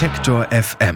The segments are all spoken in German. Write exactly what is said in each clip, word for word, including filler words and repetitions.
Detektor F M.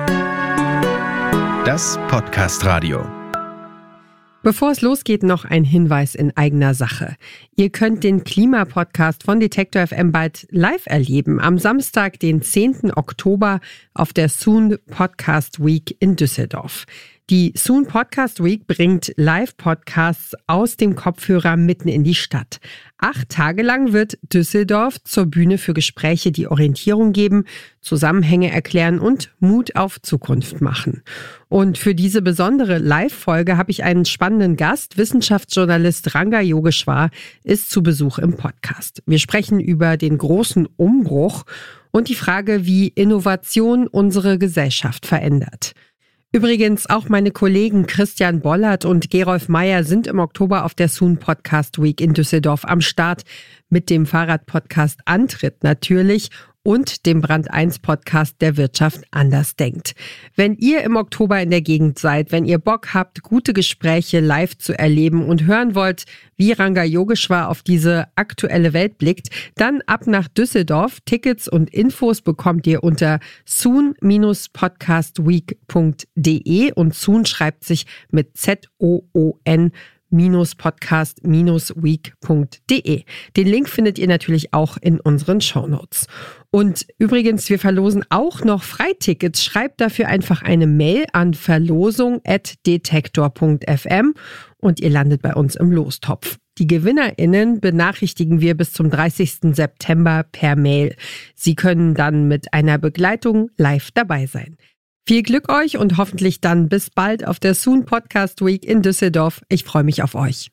Das Podcast-Radio. Bevor es losgeht, noch ein Hinweis in eigener Sache. Ihr könnt den Klimapodcast von Detektor F M bald live erleben. Am Samstag, den zehnten Oktober auf der Soon Podcast Week in Düsseldorf. Die Soon Podcast Week bringt Live-Podcasts aus dem Kopfhörer mitten in die Stadt. Acht Tage lang wird Düsseldorf zur Bühne für Gespräche, die Orientierung geben, Zusammenhänge erklären und Mut auf Zukunft machen. Und für diese besondere Live-Folge habe ich einen spannenden Gast. Wissenschaftsjournalist Ranga Yogeshwar ist zu Besuch im Podcast. Wir sprechen über den großen Umbruch und die Frage, wie Innovation unsere Gesellschaft verändert. Übrigens, auch meine Kollegen Christian Bollert und Gerolf Meyer sind im Oktober auf der Soon Podcast Week in Düsseldorf am Start mit dem Fahrradpodcast Antritt natürlich und dem Brand eins Podcast der Wirtschaft anders denkt. Wenn ihr im Oktober in der Gegend seid, wenn ihr Bock habt, gute Gespräche live zu erleben und hören wollt, wie Ranga Yogeshwar auf diese aktuelle Welt blickt, dann ab nach Düsseldorf. Tickets und Infos bekommt ihr unter soon podcastweek punkt de und Soon schreibt sich mit Z O O N podcast week punkt de. Den Link findet ihr natürlich auch in unseren Shownotes. Und übrigens, wir verlosen auch noch Freitickets. Schreibt dafür einfach eine Mail an verlosung at detektor punkt f m und ihr landet bei uns im Lostopf. Die GewinnerInnen benachrichtigen wir bis zum dreißigsten September per Mail. Sie können dann mit einer Begleitung live dabei sein. Viel Glück euch und hoffentlich dann bis bald auf der Soon Podcast Week in Düsseldorf. Ich freue mich auf euch.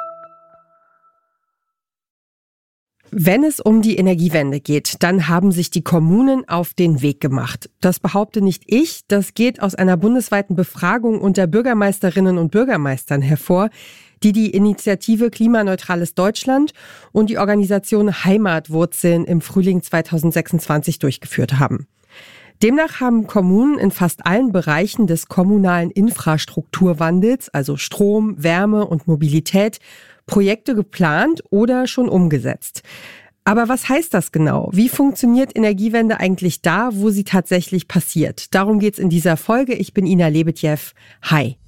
Wenn es um die Energiewende geht, dann haben sich die Kommunen auf den Weg gemacht. Das behaupte nicht ich, das geht aus einer bundesweiten Befragung unter Bürgermeisterinnen und Bürgermeistern hervor, die die Initiative Klimaneutrales Deutschland und die Organisation Heimatwurzeln im Frühling zweitausendsechsundzwanzig durchgeführt haben. Demnach haben Kommunen in fast allen Bereichen des kommunalen Infrastrukturwandels, also Strom, Wärme und Mobilität, Projekte geplant oder schon umgesetzt. Aber was heißt das genau? Wie funktioniert Energiewende eigentlich da, wo sie tatsächlich passiert? Darum geht's in dieser Folge. Ich bin Ina Lebetjew. Hi.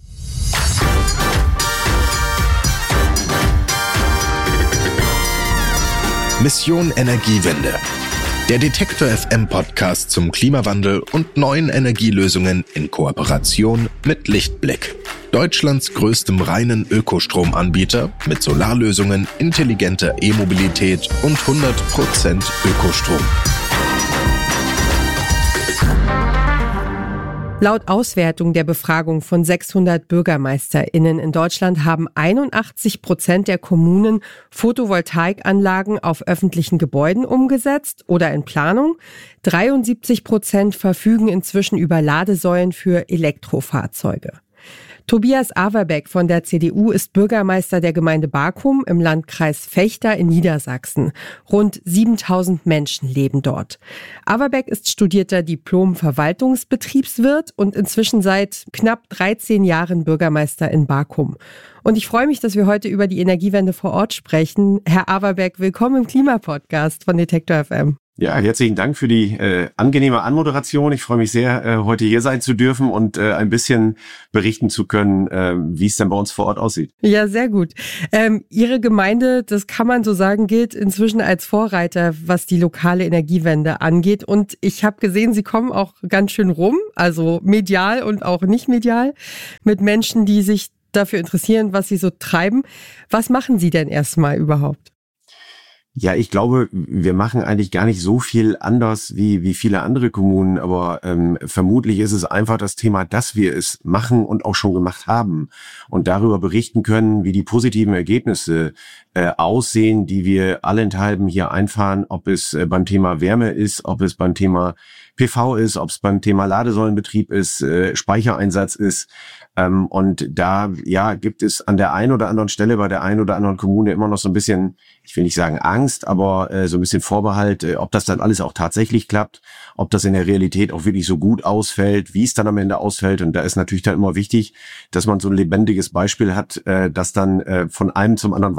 Mission Energiewende. Der Detektor F M Podcast zum Klimawandel und neuen Energielösungen in Kooperation mit Lichtblick. Deutschlands größtem reinen Ökostromanbieter mit Solarlösungen, intelligenter E-Mobilität und hundert Prozent Ökostrom. Laut Auswertung der Befragung von sechshundert BürgermeisterInnen in Deutschland haben einundachtzig Prozent der Kommunen Photovoltaikanlagen auf öffentlichen Gebäuden umgesetzt oder in Planung. dreiundsiebzig Prozent verfügen inzwischen über Ladesäulen für Elektrofahrzeuge. Tobias Averbeck von der C D U ist Bürgermeister der Gemeinde Barkum im Landkreis Vechta in Niedersachsen. Rund siebentausend Menschen leben dort. Averbeck ist studierter Diplom-Verwaltungsbetriebswirt und inzwischen seit knapp dreizehn Jahren Bürgermeister in Barkum. Und ich freue mich, dass wir heute über die Energiewende vor Ort sprechen. Herr Averbeck, willkommen im Klimapodcast von Detektor F M. Ja, herzlichen Dank für die äh, angenehme Anmoderation. Ich freue mich sehr, äh, heute hier sein zu dürfen und äh, ein bisschen berichten zu können, äh, wie es denn bei uns vor Ort aussieht. Ja, sehr gut. Ähm, Ihre Gemeinde, das kann man so sagen, gilt inzwischen als Vorreiter, was die lokale Energiewende angeht. Und ich habe gesehen, Sie kommen auch ganz schön rum, also medial und auch nicht medial, mit Menschen, die sich dafür interessieren, was Sie so treiben. Was machen Sie denn erstmal überhaupt? Ja, ich glaube, wir machen eigentlich gar nicht so viel anders wie wie viele andere Kommunen, aber ähm, vermutlich ist es einfach das Thema, dass wir es machen und auch schon gemacht haben und darüber berichten können, wie die positiven Ergebnisse äh, aussehen, die wir allenthalben hier einfahren, ob es äh, beim Thema Wärme ist, ob es beim Thema P V ist, ob es beim Thema Ladesäulenbetrieb ist, äh, Speichereinsatz ist. Ähm, und da ja gibt es an der einen oder anderen Stelle bei der einen oder anderen Kommune immer noch so ein bisschen, ich will nicht sagen Angst, aber äh, so ein bisschen Vorbehalt, äh, ob das dann alles auch tatsächlich klappt, ob das in der Realität auch wirklich so gut ausfällt, wie es dann am Ende ausfällt. Und da ist natürlich dann immer wichtig, dass man so ein lebendiges Beispiel hat, äh, das dann äh, von einem zum anderen weitergereicht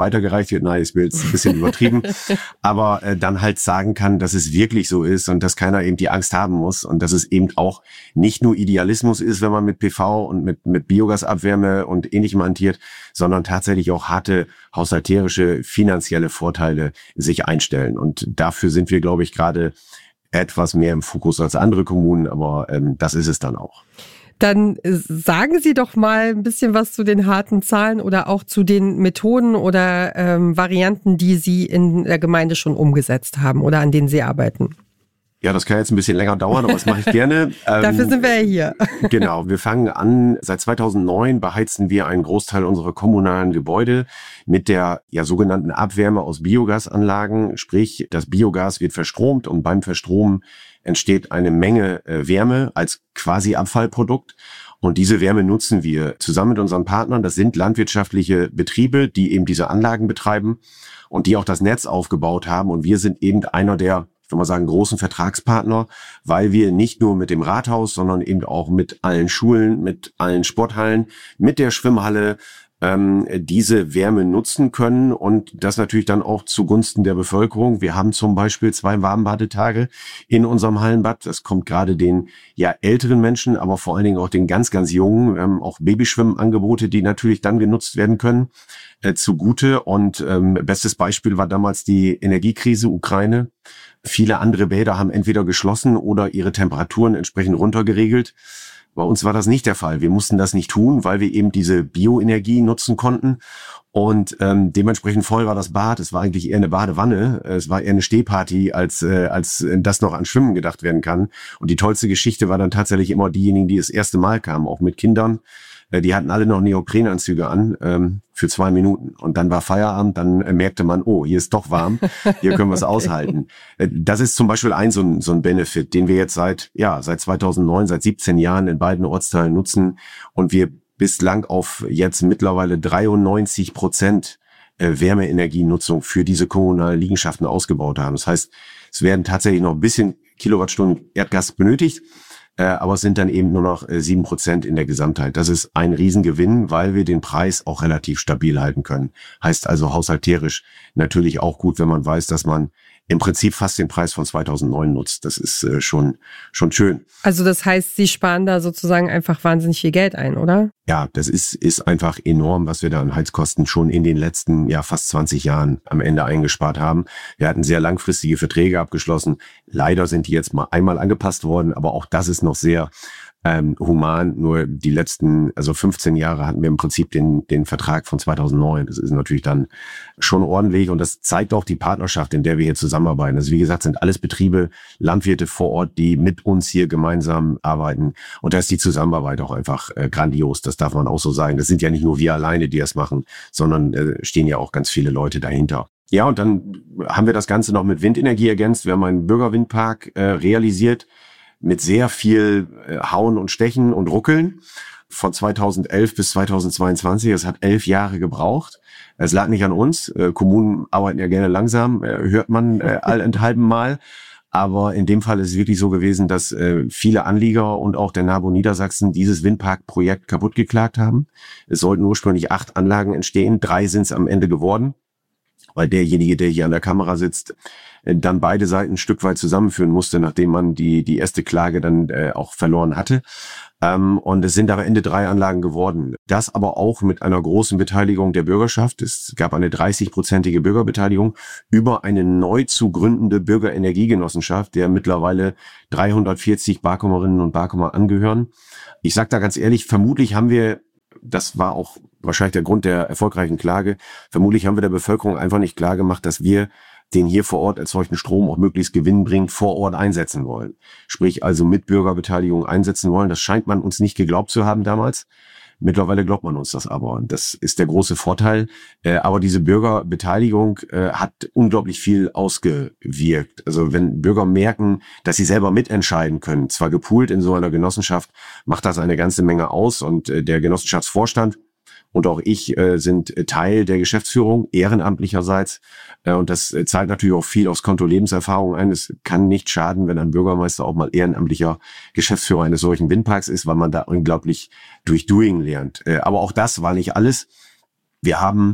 wird. Nein, ist ein bisschen übertrieben. Aber äh, dann halt sagen kann, dass es wirklich so ist und dass keiner eben die Angst haben muss und dass es eben auch nicht nur Idealismus ist, wenn man mit P V und mit, mit Biogasabwärme und Ähnlichem hantiert, sondern tatsächlich auch harte haushalterische, finanzielle Vorteile sich einstellen. Und dafür sind wir, glaube ich, gerade etwas mehr im Fokus als andere Kommunen, aber ähm, das ist es dann auch. Dann sagen Sie doch mal ein bisschen was zu den harten Zahlen oder auch zu den Methoden oder ähm, Varianten, die Sie in der Gemeinde schon umgesetzt haben oder an denen Sie arbeiten. Ja, das kann jetzt ein bisschen länger dauern, aber das mache ich gerne. Ähm, Dafür sind wir ja hier. Genau, wir fangen an, seit zweitausendneun beheizen wir einen Großteil unserer kommunalen Gebäude mit der ja sogenannten Abwärme aus Biogasanlagen. Sprich, das Biogas wird verstromt und beim Verstromen entsteht eine Menge äh, Wärme als quasi Abfallprodukt. Und diese Wärme nutzen wir zusammen mit unseren Partnern. Das sind landwirtschaftliche Betriebe, die eben diese Anlagen betreiben und die auch das Netz aufgebaut haben. Und wir sind eben einer der, ich würde mal sagen, großen Vertragspartner, weil wir nicht nur mit dem Rathaus, sondern eben auch mit allen Schulen, mit allen Sporthallen, mit der Schwimmhalle ähm, diese Wärme nutzen können und das natürlich dann auch zugunsten der Bevölkerung. Wir haben zum Beispiel zwei Warmbadetage in unserem Hallenbad. Das kommt gerade den ja älteren Menschen, aber vor allen Dingen auch den ganz, ganz Jungen. Wir haben auch Babyschwimmangebote, die natürlich dann genutzt werden können, äh, zugute. Und ähm, bestes Beispiel war damals die Energiekrise Ukraine. Viele andere Bäder haben entweder geschlossen oder ihre Temperaturen entsprechend runtergeregelt. Bei uns war das nicht der Fall. Wir mussten das nicht tun, weil wir eben diese Bioenergie nutzen konnten. Und ähm, dementsprechend voll war das Bad. Es war eigentlich eher eine Badewanne. Es war eher eine Stehparty, als äh, als das noch an Schwimmen gedacht werden kann. Und die tollste Geschichte war dann tatsächlich immer diejenigen, die das erste Mal kamen, auch mit Kindern. Äh, die hatten alle noch Neoprenanzüge an ähm, für zwei Minuten. Und dann war Feierabend, dann äh, merkte man, oh, hier ist doch warm, hier können wir es okay. aushalten. Äh, das ist zum Beispiel ein so ein so ein Benefit, den wir jetzt seit ja seit zweitausendneun, seit siebzehn Jahren in beiden Ortsteilen nutzen und wir bislang auf jetzt mittlerweile dreiundneunzig Prozent Wärmeenergienutzung für diese kommunalen Liegenschaften ausgebaut haben. Das heißt, es werden tatsächlich noch ein bisschen Kilowattstunden Erdgas benötigt, aber es sind dann eben nur noch sieben Prozent in der Gesamtheit. Das ist ein Riesengewinn, weil wir den Preis auch relativ stabil halten können. Heißt also haushalterisch natürlich auch gut, wenn man weiß, dass man im Prinzip fast den Preis von zweitausendneun nutzt. Das ist äh, schon schon schön. Also das heißt, Sie sparen da sozusagen einfach wahnsinnig viel Geld ein, oder? Ja, das ist ist einfach enorm, was wir da an Heizkosten schon in den letzten ja fast zwanzig Jahren am Ende eingespart haben. Wir hatten sehr langfristige Verträge abgeschlossen. Leider sind die jetzt mal einmal angepasst worden, aber auch das ist noch sehr ähm, human. Nur die letzten, also fünfzehn Jahre hatten wir im Prinzip den den Vertrag von zweitausendneun. Das ist natürlich dann schon ordentlich und das zeigt auch die Partnerschaft, in der wir hier zusammenarbeiten. Also wie gesagt, sind alles Betriebe, Landwirte vor Ort, die mit uns hier gemeinsam arbeiten. Und da ist die Zusammenarbeit auch einfach äh, grandios. Das darf man auch so sagen. Das sind ja nicht nur wir alleine, die das machen, sondern äh, stehen ja auch ganz viele Leute dahinter. Ja, und dann haben wir das Ganze noch mit Windenergie ergänzt. Wir haben einen Bürgerwindpark äh, realisiert mit sehr viel äh, Hauen und Stechen und Ruckeln von zweitausendelf bis zweitausendzweiundzwanzig. Es hat elf Jahre gebraucht. Es lag nicht an uns. Äh, Kommunen arbeiten ja gerne langsam, äh, hört man äh, allenthalben Mal. Aber in dem Fall ist es wirklich so gewesen, dass äh, viele Anlieger und auch der NABU Niedersachsen dieses Windparkprojekt kaputt geklagt haben. Es sollten ursprünglich acht Anlagen entstehen. Drei sind es am Ende geworden, weil derjenige, der hier an der Kamera sitzt, dann beide Seiten ein Stück weit zusammenführen musste, nachdem man die die erste Klage dann äh, auch verloren hatte. Ähm, und es sind am Ende drei Anlagen geworden. Das aber auch mit einer großen Beteiligung der Bürgerschaft. Es gab eine dreißig-prozentige Bürgerbeteiligung über eine neu zu gründende Bürgerenergiegenossenschaft, der mittlerweile dreihundertvierzig Barkommerinnen und Barkommer angehören. Ich sage da ganz ehrlich, vermutlich haben wir, das war auch wahrscheinlich der Grund der erfolgreichen Klage, vermutlich haben wir der Bevölkerung einfach nicht klar gemacht, dass wir den hier vor Ort erzeugten Strom auch möglichst gewinnbringend vor Ort einsetzen wollen. Sprich also mit Bürgerbeteiligung einsetzen wollen. Das scheint man uns nicht geglaubt zu haben damals. Mittlerweile glaubt man uns das aber. Das ist der große Vorteil. Äh, aber diese Bürgerbeteiligung äh, hat unglaublich viel ausgewirkt. Also wenn Bürger merken, dass sie selber mitentscheiden können, zwar gepoolt in so einer Genossenschaft, macht das eine ganze Menge aus. Und äh, der Genossenschaftsvorstand und auch ich äh, sind Teil der Geschäftsführung, ehrenamtlicherseits. Äh, und das äh, zahlt natürlich auch viel aufs Konto Lebenserfahrung ein. Es kann nicht schaden, wenn ein Bürgermeister auch mal ehrenamtlicher Geschäftsführer eines solchen Windparks ist, weil man da unglaublich durch Doing lernt. Äh, aber auch das war nicht alles. Wir haben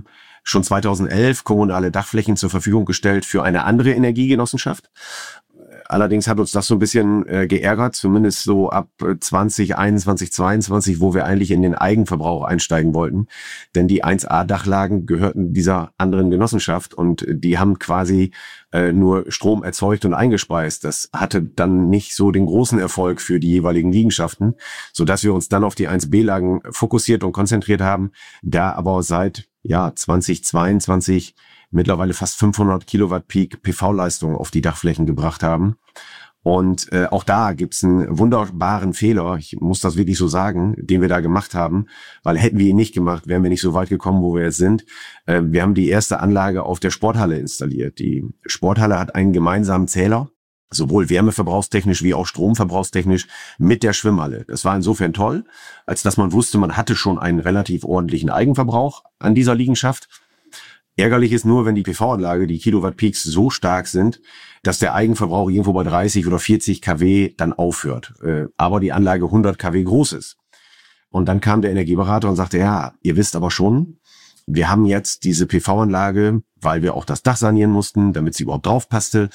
schon zweitausendelf kommunale Dachflächen zur Verfügung gestellt für eine andere Energiegenossenschaft. Allerdings hat uns das so ein bisschen äh, geärgert, zumindest so ab zwanzig einundzwanzig, zweiundzwanzig, wo wir eigentlich in den Eigenverbrauch einsteigen wollten. Denn die eins A Dachlagen gehörten dieser anderen Genossenschaft und die haben quasi äh, nur Strom erzeugt und eingespeist. Das hatte dann nicht so den großen Erfolg für die jeweiligen Liegenschaften, sodass wir uns dann auf die eins B Lagen fokussiert und konzentriert haben, da aber seit ja zweitausendzweiundzwanzig mittlerweile fast fünfhundert Kilowatt Peak P V-Leistung auf die Dachflächen gebracht haben. Und äh, auch da gibt's einen wunderbaren Fehler, ich muss das wirklich so sagen, den wir da gemacht haben, weil hätten wir ihn nicht gemacht, wären wir nicht so weit gekommen, wo wir jetzt sind. Äh, wir haben die erste Anlage auf der Sporthalle installiert. Die Sporthalle hat einen gemeinsamen Zähler, sowohl wärmeverbrauchstechnisch wie auch stromverbrauchstechnisch mit der Schwimmhalle. Das war insofern toll, als dass man wusste, man hatte schon einen relativ ordentlichen Eigenverbrauch an dieser Liegenschaft. Ärgerlich ist nur, wenn die P V-Anlage, die Kilowatt-Peaks so stark sind, dass der Eigenverbrauch irgendwo bei dreißig oder vierzig Kilowatt dann aufhört. Aber die Anlage hundert Kilowatt groß ist. Und dann kam der Energieberater und sagte, ja, ihr wisst aber schon, wir haben jetzt diese P V-Anlage, weil wir auch das Dach sanieren mussten, damit sie überhaupt drauf passte.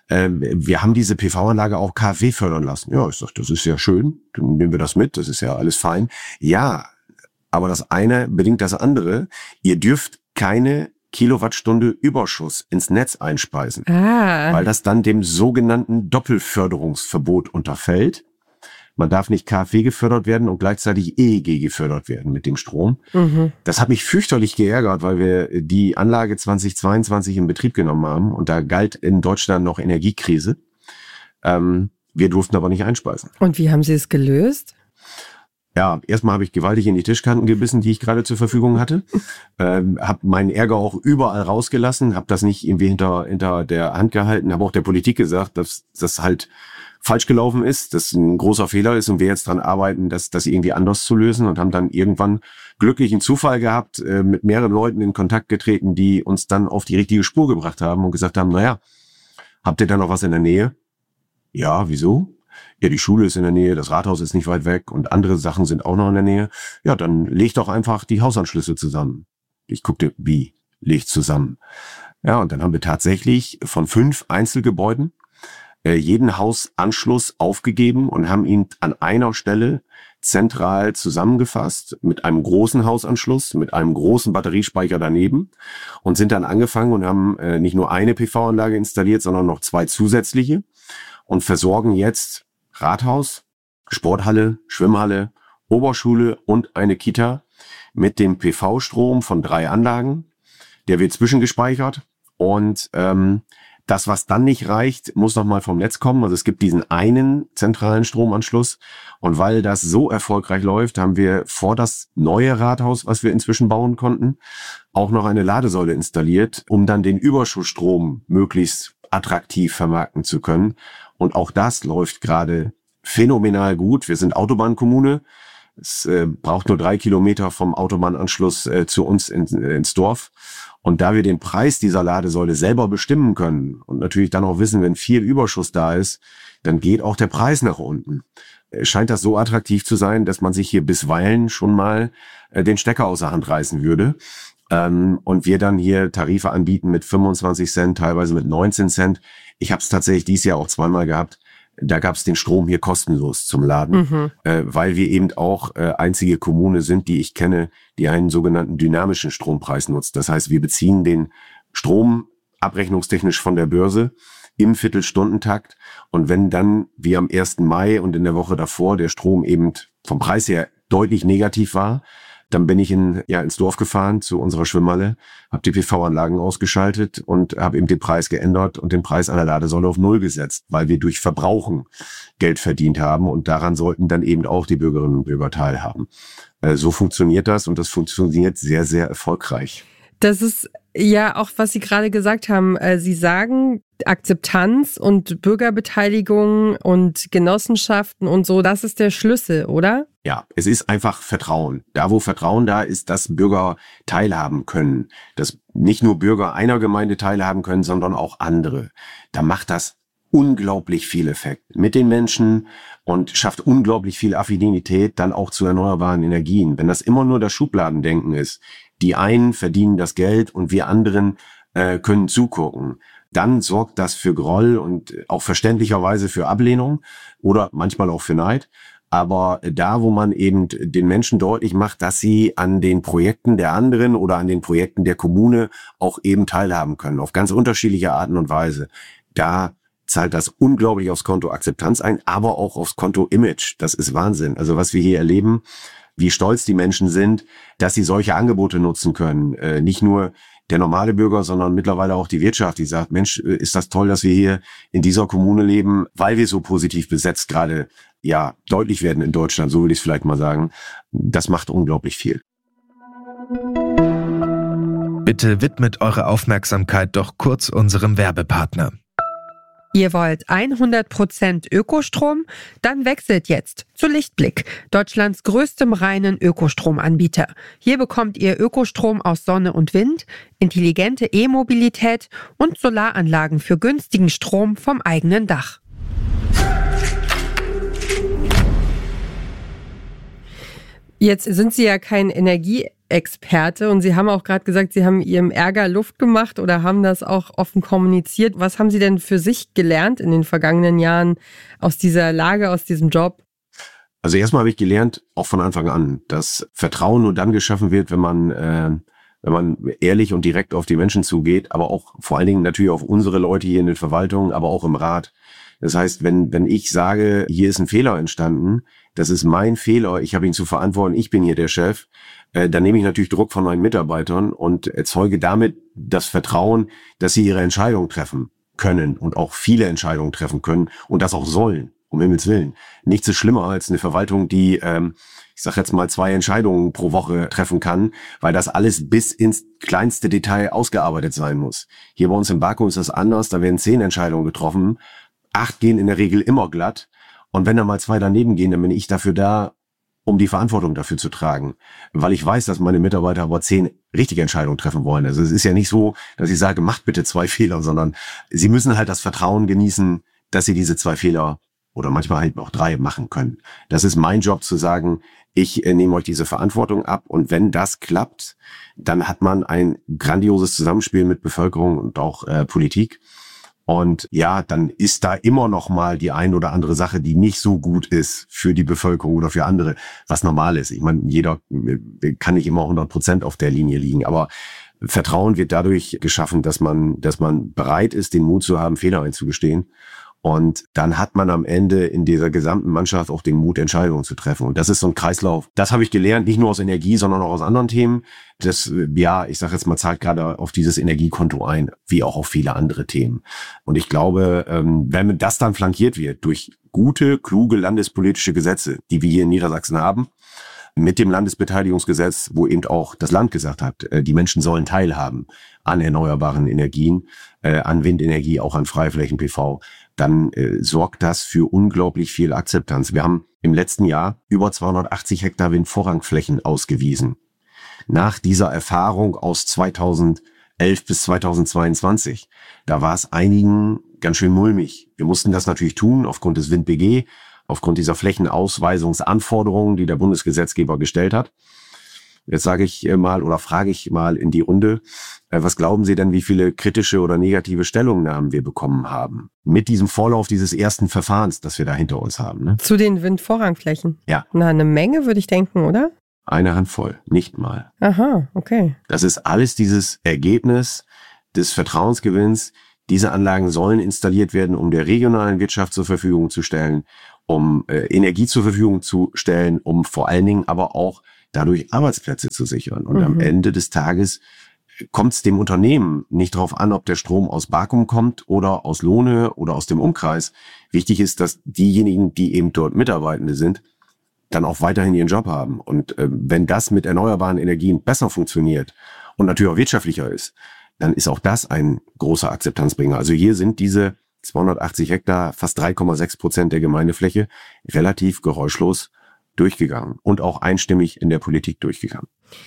Wir haben diese P V-Anlage auch KfW fördern lassen. Ja, ich sag, das ist ja schön, dann nehmen wir das mit, das ist ja alles fein. Ja, aber das eine bedingt das andere. Ihr dürft keine Kilowattstunde Überschuss ins Netz einspeisen, ah. weil das dann dem sogenannten Doppelförderungsverbot unterfällt. Man darf nicht KfW gefördert werden und gleichzeitig E E G gefördert werden mit dem Strom. Mhm. Das hat mich fürchterlich geärgert, weil wir die Anlage zweitausendzweiundzwanzig in Betrieb genommen haben und da galt in Deutschland noch Energiekrise. Ähm, wir durften aber nicht einspeisen. Und wie haben Sie es gelöst? Ja, erstmal habe ich gewaltig in die Tischkanten gebissen, die ich gerade zur Verfügung hatte. Ähm, habe meinen Ärger auch überall rausgelassen, habe das nicht irgendwie hinter hinter der Hand gehalten, habe auch der Politik gesagt, dass das halt falsch gelaufen ist, dass ein großer Fehler ist und wir jetzt dran arbeiten, das das irgendwie anders zu lösen und haben dann irgendwann glücklichen Zufall gehabt, äh, mit mehreren Leuten in Kontakt getreten, die uns dann auf die richtige Spur gebracht haben und gesagt haben, naja, habt ihr da noch was in der Nähe? Ja, wieso? Ja, die Schule ist in der Nähe, das Rathaus ist nicht weit weg und andere Sachen sind auch noch in der Nähe. Ja, dann leg doch einfach die Hausanschlüsse zusammen. Ich guckte, wie? Legt zusammen. Ja, und dann haben wir tatsächlich von fünf Einzelgebäuden äh, jeden Hausanschluss aufgegeben und haben ihn an einer Stelle zentral zusammengefasst mit einem großen Hausanschluss, mit einem großen Batteriespeicher daneben und sind dann angefangen und haben äh, nicht nur eine P V-Anlage installiert, sondern noch zwei zusätzliche und versorgen jetzt Rathaus, Sporthalle, Schwimmhalle, Oberschule und eine Kita mit dem P V-Strom von drei Anlagen. Der wird zwischengespeichert und ähm, das, was dann nicht reicht, muss nochmal vom Netz kommen. Also es gibt diesen einen zentralen Stromanschluss und weil das so erfolgreich läuft, haben wir vor das neue Rathaus, was wir inzwischen bauen konnten, auch noch eine Ladesäule installiert, um dann den Überschussstrom möglichst attraktiv vermarkten zu können. Und auch das läuft gerade phänomenal gut. Wir sind Autobahnkommune. Es äh, braucht nur drei Kilometer vom Autobahnanschluss äh, zu uns in, äh, ins Dorf. Und da wir den Preis dieser Ladesäule selber bestimmen können und natürlich dann auch wissen, wenn viel Überschuss da ist, dann geht auch der Preis nach unten. Äh, scheint das so attraktiv zu sein, dass man sich hier bisweilen schon mal äh, den Stecker aus der Hand reißen würde. Ähm, und wir dann hier Tarife anbieten mit fünfundzwanzig Cent, teilweise mit neunzehn Cent. Ich habe es tatsächlich dieses Jahr auch zweimal gehabt. Da gab es den Strom hier kostenlos zum Laden, mhm. äh, weil wir eben auch äh, einzige Kommune sind, die ich kenne, die einen sogenannten dynamischen Strompreis nutzt. Das heißt, wir beziehen den Strom abrechnungstechnisch von der Börse im Viertelstundentakt. Und wenn dann, wie am ersten Mai und in der Woche davor, der Strom eben vom Preis her deutlich negativ war, dann bin ich in, ja, ins Dorf gefahren zu unserer Schwimmhalle, habe die P V-Anlagen ausgeschaltet und habe eben den Preis geändert und den Preis einer Ladesäule auf Null gesetzt, weil wir durch Verbrauchen Geld verdient haben und daran sollten dann eben auch die Bürgerinnen und Bürger teilhaben. Äh, so funktioniert das und das funktioniert sehr, sehr erfolgreich. Das ist ja auch, was Sie gerade gesagt haben. Sie sagen, Akzeptanz und Bürgerbeteiligung und Genossenschaften und so, das ist der Schlüssel, oder? Ja, es ist einfach Vertrauen. Da, wo Vertrauen da ist, dass Bürger teilhaben können, dass nicht nur Bürger einer Gemeinde teilhaben können, sondern auch andere. Da macht das unglaublich viel Effekt mit den Menschen und schafft unglaublich viel Affinität dann auch zu erneuerbaren Energien. Wenn das immer nur das Schubladendenken ist, Die einen verdienen das Geld und wir anderen äh, können zugucken. Dann sorgt das für Groll und auch verständlicherweise für Ablehnung oder manchmal auch für Neid. Aber da, wo man eben den Menschen deutlich macht, dass sie an den Projekten der anderen oder an den Projekten der Kommune auch eben teilhaben können, auf ganz unterschiedliche Arten und Weise, da zahlt das unglaublich aufs Konto Akzeptanz ein, aber auch aufs Konto Image. Das ist Wahnsinn. Also was wir hier erleben, wie stolz die Menschen sind, dass sie solche Angebote nutzen können. Äh, nicht nur der normale Bürger, sondern mittlerweile auch die Wirtschaft, die sagt, Mensch, ist das toll, dass wir hier in dieser Kommune leben, weil wir so positiv besetzt gerade ja deutlich werden in Deutschland, so will ich es vielleicht mal sagen. Das macht unglaublich viel. Bitte widmet eure Aufmerksamkeit doch kurz unserem Werbepartner. Ihr wollt hundert Prozent Ökostrom? Dann wechselt jetzt zu Lichtblick, Deutschlands größtem reinen Ökostromanbieter. Hier bekommt ihr Ökostrom aus Sonne und Wind, intelligente E-Mobilität und Solaranlagen für günstigen Strom vom eigenen Dach. Jetzt sind Sie ja kein Energieexperte und Sie haben auch gerade gesagt, Sie haben Ihrem Ärger Luft gemacht oder haben das auch offen kommuniziert. Was haben Sie denn für sich gelernt in den vergangenen Jahren aus dieser Lage, aus diesem Job? Also erstmal habe ich gelernt, auch von Anfang an, dass Vertrauen nur dann geschaffen wird, wenn man, äh, wenn man ehrlich und direkt auf die Menschen zugeht, aber auch vor allen Dingen natürlich auf unsere Leute hier in den Verwaltungen, aber auch im Rat. Das heißt, wenn wenn ich sage, hier ist ein Fehler entstanden, das ist mein Fehler, ich habe ihn zu verantworten, ich bin hier der Chef, äh, dann nehme ich natürlich Druck von meinen Mitarbeitern und erzeuge damit das Vertrauen, dass sie ihre Entscheidungen treffen können und auch viele Entscheidungen treffen können und das auch sollen, um Himmels Willen. Nichts ist schlimmer als eine Verwaltung, die, ähm, ich sage jetzt mal, zwei Entscheidungen pro Woche treffen kann, weil das alles bis ins kleinste Detail ausgearbeitet sein muss. Hier bei uns im Baku ist das anders, da werden zehn Entscheidungen getroffen, acht gehen in der Regel immer glatt. Und wenn da mal zwei daneben gehen, dann bin ich dafür da, um die Verantwortung dafür zu tragen. Weil ich weiß, dass meine Mitarbeiter aber zehn richtige Entscheidungen treffen wollen. Also es ist ja nicht so, dass ich sage, macht bitte zwei Fehler, sondern sie müssen halt das Vertrauen genießen, dass sie diese zwei Fehler oder manchmal halt auch drei machen können. Das ist mein Job zu sagen, ich äh, nehme euch diese Verantwortung ab. Und wenn das klappt, dann hat man ein grandioses Zusammenspiel mit Bevölkerung und auch äh, Politik. Und ja, dann ist da immer noch mal die ein oder andere Sache, die nicht so gut ist für die Bevölkerung oder für andere, was normal ist. Ich meine, jeder kann nicht immer hundert Prozent auf der Linie liegen, aber Vertrauen wird dadurch geschaffen, dass man, dass man bereit ist, den Mut zu haben, Fehler einzugestehen. Und dann hat man am Ende in dieser gesamten Mannschaft auch den Mut, Entscheidungen zu treffen. Und das ist so ein Kreislauf. Das habe ich gelernt, nicht nur aus Energie, sondern auch aus anderen Themen. Das, ja, ich sage jetzt mal, zahlt gerade auf dieses Energiekonto ein, wie auch auf viele andere Themen. Und ich glaube, wenn das dann flankiert wird durch gute, kluge landespolitische Gesetze, die wir hier in Niedersachsen haben, mit dem Landesbeteiligungsgesetz, wo eben auch das Land gesagt hat, die Menschen sollen teilhaben an erneuerbaren Energien, an Windenergie, auch an Freiflächen-P V, dann äh, sorgt das für unglaublich viel Akzeptanz. Wir haben im letzten Jahr über zweihundertachtzig Hektar Windvorrangflächen ausgewiesen. Nach dieser Erfahrung aus zweitausendelf bis zweitausendzweiundzwanzig, da war es einigen ganz schön mulmig. Wir mussten das natürlich tun aufgrund des Wind B G, aufgrund dieser Flächenausweisungsanforderungen, die der Bundesgesetzgeber gestellt hat. Jetzt sage ich mal oder frage ich mal in die Runde, was glauben Sie denn, wie viele kritische oder negative Stellungnahmen wir bekommen haben? Mit diesem Vorlauf dieses ersten Verfahrens, das wir da hinter uns haben. Ne? Zu den Windvorrangflächen? Ja. Na, eine Menge würde ich denken, oder? Eine Handvoll, nicht mal. Aha, okay. Das ist alles dieses Ergebnis des Vertrauensgewinns. Diese Anlagen sollen installiert werden, um der regionalen Wirtschaft zur Verfügung zu stellen, um äh, Energie zur Verfügung zu stellen, um vor allen Dingen aber auch dadurch Arbeitsplätze zu sichern. Und mhm. am Ende des Tages kommt es dem Unternehmen nicht darauf an, ob der Strom aus Bakum kommt oder aus Lohne oder aus dem Umkreis. Wichtig ist, dass diejenigen, die eben dort Mitarbeitende sind, dann auch weiterhin ihren Job haben. Und äh, wenn das mit erneuerbaren Energien besser funktioniert und natürlich auch wirtschaftlicher ist, dann ist auch das ein großer Akzeptanzbringer. Also hier sind diese zweihundertachtzig Hektar, fast drei Komma sechs Prozent der Gemeindefläche, relativ geräuschlos durchgegangen und auch einstimmig in der Politik durchgegangen.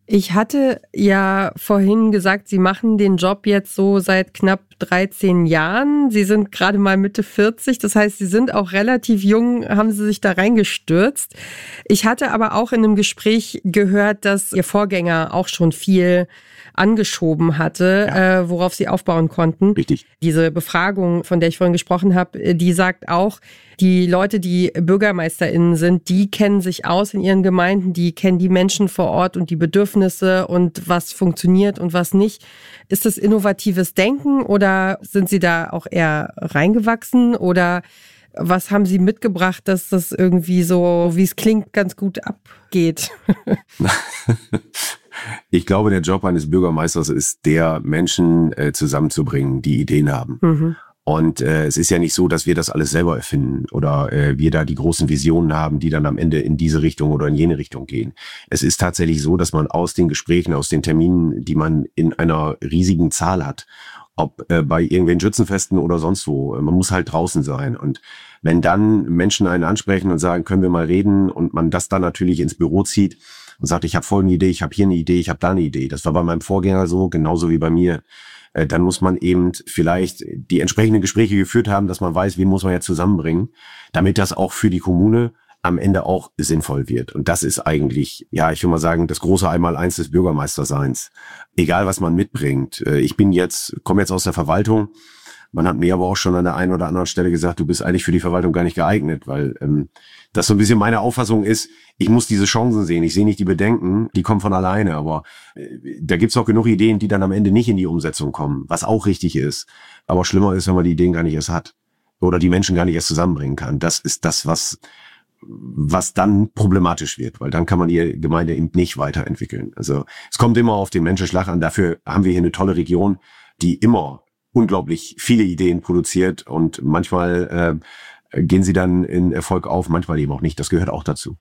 Ich hatte ja vorhin gesagt, Sie machen den Job jetzt so seit knapp dreizehn Jahren. Sie sind gerade mal Mitte vierzig, das heißt, Sie sind auch relativ jung, haben Sie sich da reingestürzt. Ich hatte aber auch in einem Gespräch gehört, dass Ihr Vorgänger auch schon viel angeschoben hatte, ja. äh, worauf Sie aufbauen konnten. Richtig. Diese Befragung, von der ich vorhin gesprochen habe, die sagt auch, die Leute, die BürgermeisterInnen sind, die kennen sich aus in ihren Gemeinden, die kennen die Menschen vor Ort und die Bedürfnisse und was funktioniert und was nicht. Ist das innovatives Denken oder sind Sie da auch eher reingewachsen oder was haben Sie mitgebracht, dass das irgendwie so, wie es klingt, ganz gut abgeht? Ich glaube, der Job eines Bürgermeisters ist der, Menschen äh, zusammenzubringen, die Ideen haben. Mhm. Und äh, es ist ja nicht so, dass wir das alles selber erfinden oder äh, wir da die großen Visionen haben, die dann am Ende in diese Richtung oder in jene Richtung gehen. Es ist tatsächlich so, dass man aus den Gesprächen, aus den Terminen, die man in einer riesigen Zahl hat, ob äh, bei irgendwelchen Schützenfesten oder sonst wo, man muss halt draußen sein. Und wenn dann Menschen einen ansprechen und sagen, können wir mal reden, und man das dann natürlich ins Büro zieht und sagt, ich habe folgende Idee, ich habe hier eine Idee, ich habe da eine Idee. Das war bei meinem Vorgänger so, genauso wie bei mir. Äh, dann muss man eben vielleicht die entsprechenden Gespräche geführt haben, dass man weiß, wen muss man jetzt zusammenbringen, damit das auch für die Kommune am Ende auch sinnvoll wird. Und das ist eigentlich, ja, ich will mal sagen, das große Einmaleins des Bürgermeisterseins. Egal, was man mitbringt. Ich bin jetzt, komme jetzt aus der Verwaltung. Man hat mir aber auch schon an der einen oder anderen Stelle gesagt, du bist eigentlich für die Verwaltung gar nicht geeignet, weil ähm, das so ein bisschen meine Auffassung ist, ich muss diese Chancen sehen. Ich sehe nicht die Bedenken, die kommen von alleine. Aber äh, da gibt's auch genug Ideen, die dann am Ende nicht in die Umsetzung kommen, was auch richtig ist. Aber schlimmer ist, wenn man die Ideen gar nicht erst hat oder die Menschen gar nicht erst zusammenbringen kann. Das ist das, was was dann problematisch wird, weil dann kann man die Gemeinde eben nicht weiterentwickeln. Also es kommt immer auf den Menschenschlag an. Dafür haben wir hier eine tolle Region, die immer unglaublich viele Ideen produziert und manchmal äh, gehen sie dann in Erfolg auf, manchmal eben auch nicht. Das gehört auch dazu.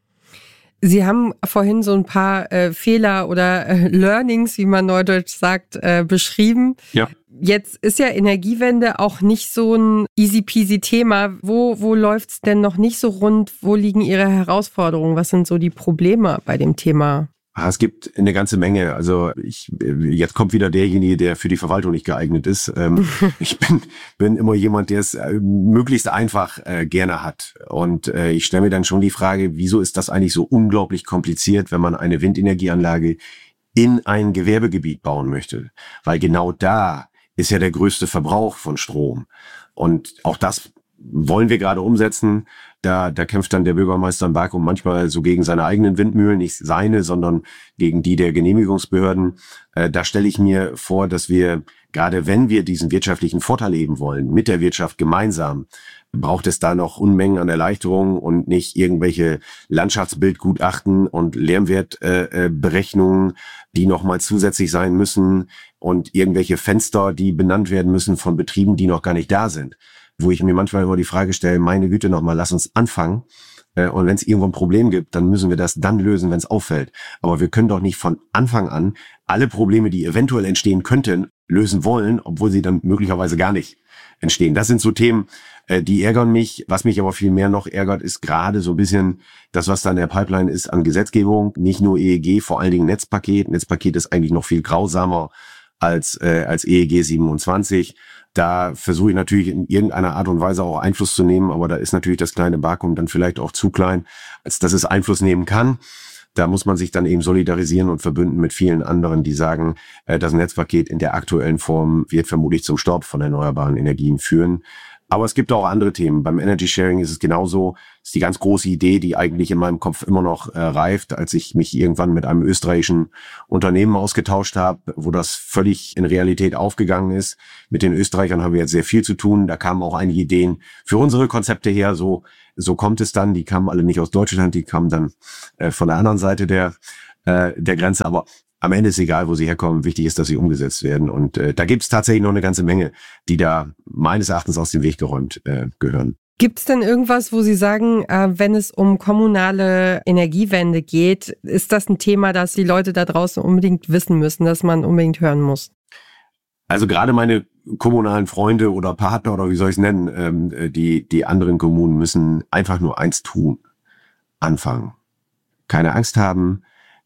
Sie haben vorhin so ein paar äh, Fehler oder äh, Learnings, wie man neudeutsch sagt, äh, beschrieben. Ja. Jetzt ist ja Energiewende auch nicht so ein easy peasy Thema. Wo, wo läuft's denn noch nicht so rund? Wo liegen Ihre Herausforderungen? Was sind so die Probleme bei dem Thema? Ah, es gibt eine ganze Menge. Also ich, jetzt kommt wieder derjenige, der für die Verwaltung nicht geeignet ist. Ähm, ich bin, bin immer jemand, der es äh, möglichst einfach äh, gerne hat. Und äh, ich stelle mir dann schon die Frage, wieso ist das eigentlich so unglaublich kompliziert, wenn man eine Windenergieanlage in ein Gewerbegebiet bauen möchte? Weil genau da ist ja der größte Verbrauch von Strom. Und auch das wollen wir gerade umsetzen. Da, da kämpft dann der Bürgermeister in Bakum manchmal so gegen seine eigenen Windmühlen, nicht seine, sondern gegen die der Genehmigungsbehörden. Äh, da stelle ich mir vor, dass wir, gerade wenn wir diesen wirtschaftlichen Vorteil eben wollen, mit der Wirtschaft gemeinsam, braucht es da noch Unmengen an Erleichterungen und nicht irgendwelche Landschaftsbildgutachten und Lärmwertberechnungen, äh, die nochmal zusätzlich sein müssen und irgendwelche Fenster, die benannt werden müssen von Betrieben, die noch gar nicht da sind. Wo ich mir manchmal immer die Frage stelle, meine Güte nochmal, lass uns anfangen. Äh, und wenn es irgendwo ein Problem gibt, dann müssen wir das dann lösen, wenn es auffällt. Aber wir können doch nicht von Anfang an alle Probleme, die eventuell entstehen könnten, lösen wollen, obwohl sie dann möglicherweise gar nicht entstehen. Das sind so Themen, äh, die ärgern mich. Was mich aber viel mehr noch ärgert, ist gerade so ein bisschen das, was da in der Pipeline ist an Gesetzgebung. Nicht nur E E G, vor allen Dingen Netzpaket. Netzpaket ist eigentlich noch viel grausamer als, äh, als E E G siebenundzwanzig. Da versuche ich natürlich in irgendeiner Art und Weise auch Einfluss zu nehmen, aber da ist natürlich das kleine Bakum dann vielleicht auch zu klein, als dass es Einfluss nehmen kann. Da muss man sich dann eben solidarisieren und verbünden mit vielen anderen, die sagen, das Netzpaket in der aktuellen Form wird vermutlich zum Stopp von erneuerbaren Energien führen. Aber es gibt auch andere Themen. Beim Energy Sharing ist es genauso. Das ist die ganz große Idee, die eigentlich in meinem Kopf immer noch äh, reift, als ich mich irgendwann mit einem österreichischen Unternehmen ausgetauscht habe, wo das völlig in Realität aufgegangen ist. Mit den Österreichern haben wir jetzt sehr viel zu tun. Da kamen auch einige Ideen für unsere Konzepte her. So, so kommt es dann. Die kamen alle nicht aus Deutschland, die kamen dann äh, von der anderen Seite der, äh, der Grenze. Aber am Ende ist egal, wo sie herkommen. Wichtig ist, dass sie umgesetzt werden. Und äh, da gibt es tatsächlich noch eine ganze Menge, die da meines Erachtens aus dem Weg geräumt äh, gehören. Gibt es denn irgendwas, wo Sie sagen, äh, wenn es um kommunale Energiewende geht, ist das ein Thema, das die Leute da draußen unbedingt wissen müssen, dass man unbedingt hören muss? Also gerade meine kommunalen Freunde oder Partner oder wie soll ich es nennen, ähm, die, die anderen Kommunen müssen einfach nur eins tun. Anfangen. Keine Angst haben.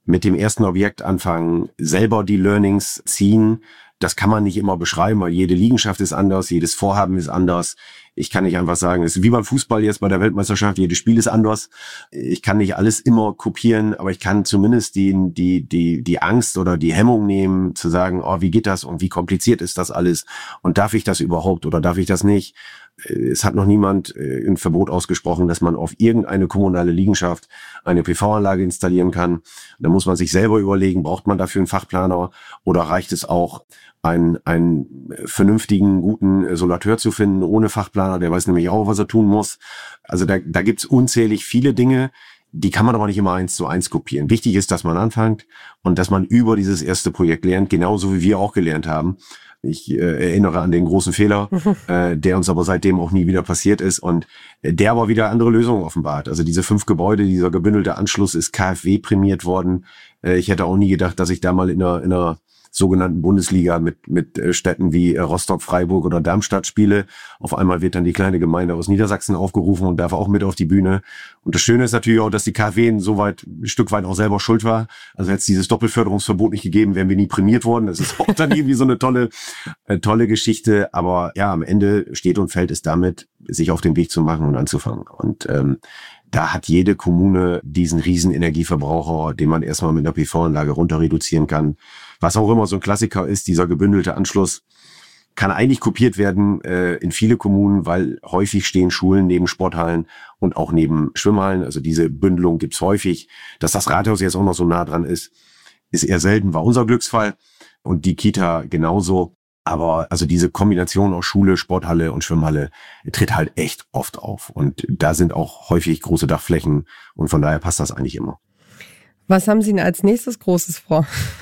mit dem ersten Objekt anfangen, selber die Learnings ziehen. Das kann man nicht immer beschreiben, weil jede Liegenschaft ist anders, jedes Vorhaben ist anders. Ich kann nicht einfach sagen, es ist wie beim Fußball jetzt bei der Weltmeisterschaft, jedes Spiel ist anders. Ich kann nicht alles immer kopieren, aber ich kann zumindest die, die, die, die Angst oder die Hemmung nehmen, zu sagen, oh, wie geht das und wie kompliziert ist das alles und darf ich das überhaupt oder darf ich das nicht? Es hat noch niemand ein Verbot ausgesprochen, dass man auf irgendeine kommunale Liegenschaft eine P V-Anlage installieren kann. Da muss man sich selber überlegen, braucht man dafür einen Fachplaner oder reicht es auch, einen, einen vernünftigen, guten Solateur zu finden ohne Fachplaner, der weiß nämlich auch, was er tun muss. Also da, da gibt's unzählig viele Dinge, die kann man aber nicht immer eins zu eins kopieren. Wichtig ist, dass man anfängt und dass man über dieses erste Projekt lernt, genauso wie wir auch gelernt haben. Ich äh, erinnere an den großen Fehler, äh, der uns aber seitdem auch nie wieder passiert ist und äh, der aber wieder andere Lösungen offenbart. Also diese fünf Gebäude, dieser gebündelte Anschluss ist K f W prämiert worden. Äh, ich hätte auch nie gedacht, dass ich da mal in einer, in einer sogenannten Bundesliga mit mit Städten wie Rostock, Freiburg oder Darmstadt spiele. Auf einmal wird dann die kleine Gemeinde aus Niedersachsen aufgerufen und darf auch mit auf die Bühne. Und das Schöne ist natürlich auch, dass die K f W insoweit ein Stück weit auch selber schuld war. Also hätte es dieses Doppelförderungsverbot nicht gegeben, wären wir nie prämiert worden. Das ist auch dann irgendwie so eine tolle äh, tolle Geschichte. Aber ja, am Ende steht und fällt es damit, sich auf den Weg zu machen und anzufangen. Und ähm, da hat jede Kommune diesen riesen Energieverbraucher, den man erstmal mit einer P V-Anlage runter reduzieren kann. Was auch immer so ein Klassiker ist, dieser gebündelte Anschluss, kann eigentlich kopiert werden äh, in viele Kommunen, weil häufig stehen Schulen neben Sporthallen und auch neben Schwimmhallen. Also diese Bündelung gibt's häufig. Dass das Rathaus jetzt auch noch so nah dran ist, ist eher selten, war unser Glücksfall. Und die Kita genauso. Aber also diese Kombination aus Schule, Sporthalle und Schwimmhalle tritt halt echt oft auf. Und da sind auch häufig große Dachflächen und von daher passt das eigentlich immer. Was haben Sie denn als nächstes Großes vor?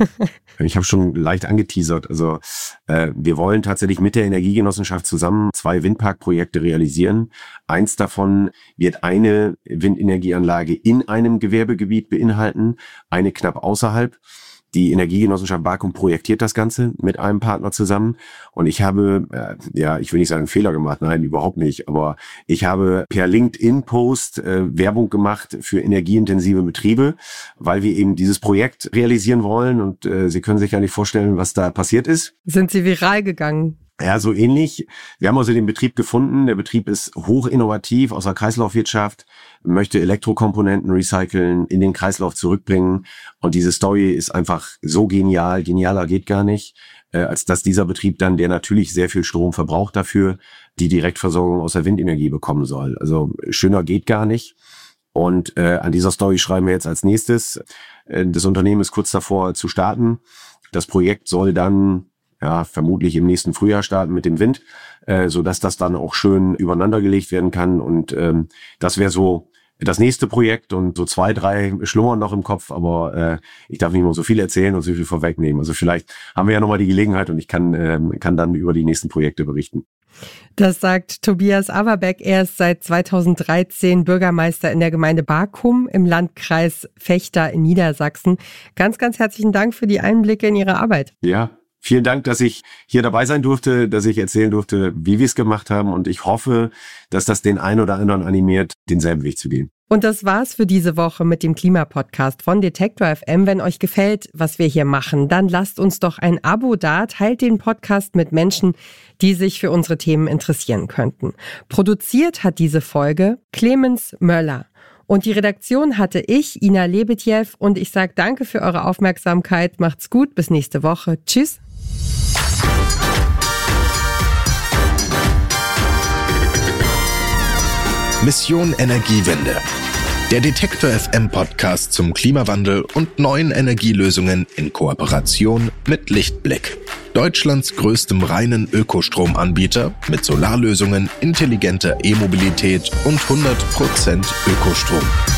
Ich habe schon leicht angeteasert. Also äh, wir wollen tatsächlich mit der Energiegenossenschaft zusammen zwei Windparkprojekte realisieren. Eins davon wird eine Windenergieanlage in einem Gewerbegebiet beinhalten, eine knapp außerhalb. Die Energiegenossenschaft Bakum projektiert das Ganze mit einem Partner zusammen und ich habe, äh, ja, ich will nicht sagen einen Fehler gemacht, nein, überhaupt nicht, aber ich habe per LinkedIn-Post äh, Werbung gemacht für energieintensive Betriebe, weil wir eben dieses Projekt realisieren wollen und äh, Sie können sich gar nicht vorstellen, was da passiert ist. Sind Sie viral gegangen? Ja, so ähnlich. Wir haben also den Betrieb gefunden. Der Betrieb ist hoch innovativ aus der Kreislaufwirtschaft, möchte Elektrokomponenten recyceln, in den Kreislauf zurückbringen. Und diese Story ist einfach so genial, genialer geht gar nicht, äh, als dass dieser Betrieb dann, der natürlich sehr viel Strom verbraucht dafür, die Direktversorgung aus der Windenergie bekommen soll. Also schöner geht gar nicht. Und äh, an dieser Story schreiben wir jetzt als nächstes. Äh, das Unternehmen ist kurz davor zu starten. Das Projekt soll dann ja, vermutlich im nächsten Frühjahr starten mit dem Wind, äh, so dass das dann auch schön übereinander gelegt werden kann. Und ähm, das wäre so das nächste Projekt und so zwei, drei schlummern noch im Kopf, aber äh, ich darf nicht mehr so viel erzählen und so viel vorwegnehmen. Also vielleicht haben wir ja nochmal die Gelegenheit und ich kann, ähm, kann dann über die nächsten Projekte berichten. Das sagt Tobias Averbeck. Er ist seit zweitausenddreizehn Bürgermeister in der Gemeinde Bakum im Landkreis Vechta in Niedersachsen. Ganz, ganz herzlichen Dank für die Einblicke in Ihre Arbeit. Ja. Vielen Dank, dass ich hier dabei sein durfte, dass ich erzählen durfte, wie wir es gemacht haben. Und ich hoffe, dass das den einen oder anderen animiert, denselben Weg zu gehen. Und das war's für diese Woche mit dem Klimapodcast von Detektor F M. Wenn euch gefällt, was wir hier machen, dann lasst uns doch ein Abo da, teilt den Podcast mit Menschen, die sich für unsere Themen interessieren könnten. Produziert hat diese Folge Clemens Möller. Und die Redaktion hatte ich, Ina Lebetjew. Und ich sage danke für eure Aufmerksamkeit. Macht's gut, bis nächste Woche. Tschüss. Mission Energiewende. Der Detektor F M Podcast zum Klimawandel und neuen Energielösungen in Kooperation mit Lichtblick. Deutschlands größtem reinen Ökostromanbieter mit Solarlösungen, intelligenter E-Mobilität und hundert Prozent Ökostrom.